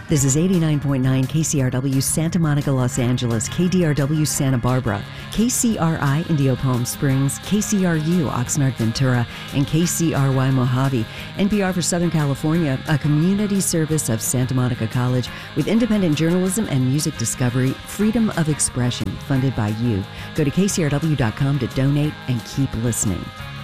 This is 89.9 KCRW Santa Monica, Los Angeles, KDRW Santa Barbara, KCRI Indio Palm Springs, KCRU Oxnard Ventura, and KCRY Mojave. NPR for Southern California, a community service of Santa Monica College with independent journalism and music discovery, freedom of expression, funded by you. Go to kcrw.com to donate and keep listening.